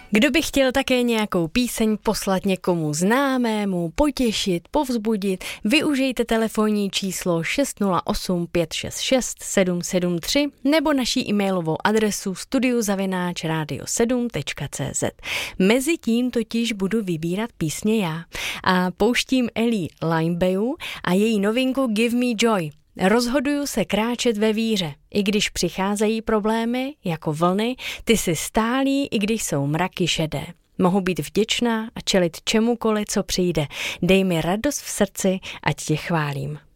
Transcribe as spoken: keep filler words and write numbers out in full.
Kdo by chtěl také nějakou píseň poslat někomu známému, potěšit, povzbudit, využijte telefonní číslo šest nula osm pět šest šest sedm sedm tři nebo naší e-mailovou adresu studio zavináč radio sedm tečka cé zet. Mezitím totiž budu vybírat písně já a pouštím Ellie Limebayou a její novinku Give Me Joy. Rozhoduju se kráčet ve víře, i když přicházejí problémy jako vlny, ty si stálí, i když jsou mraky šedé. Mohu být vděčná a čelit čemukoliv, co přijde. Dej mi radost v srdci, ať tě chválím.